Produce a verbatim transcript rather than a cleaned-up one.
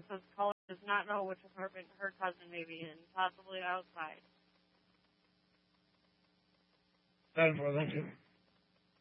because caller does not know which apartment her cousin may be in, possibly outside. ten four, thank you.